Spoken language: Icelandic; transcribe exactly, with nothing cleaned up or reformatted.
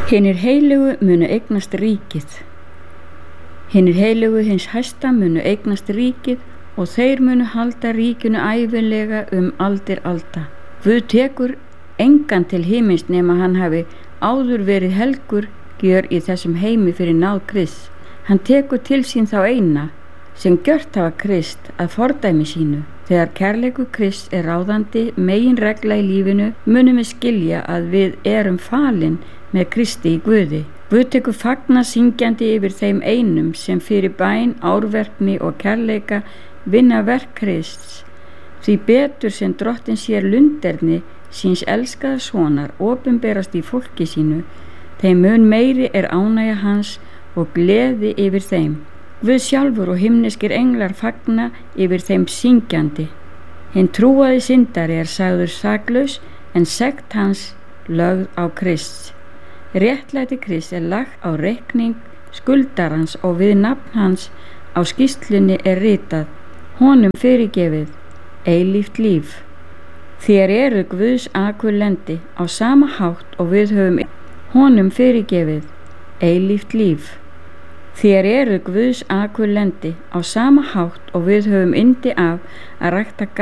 Hinir heilugu munu eignast ríkið. Hinir heilugu hins hæsta munu eignast ríkið og þeir munu halda ríkinu ævinlega um aldir alda. Guð tekur engan til himins nema hann hafi áður verið helgur gjör í þessum heimi fyrir náð Krists. Hann tekur til sín þá eina sem gjört hafa Krist að fordæmi sínu. Þegar kærleikur Krists er ráðandi meginregla í lífinu munum við skilja að við erum falin með Kristi í Guði. Guð tekur fagna syngjandi yfir þeim einum sem fyrir bæn, árverkni og kærleika vinna verk Krists. Því betur sem Drottinn sér lunderni síns elskaða sonar opinberast í fólki sínu, þeim mun meiri er ánægja hans og gleði yfir þeim. Guð sjálfur og himneskir englar fagna yfir þeim syngjandi. Hinn trúaði syndari er sagður saklaus en sekt hans lögð á Krists. Réttlæti Krists er lagt á reikning skuldarans og við nafn hans á skýrslunni er ritað: honum fyrirgefið eilíft líf. Þér eru Guðs akurlendi á sama hátt og við höfum honum fyrirgefið eilíft líf. Þér eru Guðs akurlendi á sama hátt og við höfum yndi af að rækta